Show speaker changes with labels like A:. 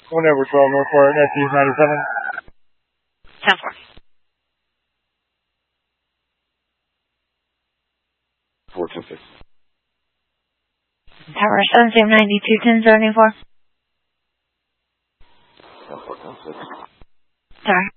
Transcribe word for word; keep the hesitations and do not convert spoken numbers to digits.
A: One over twelve North Florida, S U ninety-seven.
B: ten four.
C: four ten six.
B: Tower seven same ninety-two ten seventy-four.
C: ten four ten six.
B: Sorry.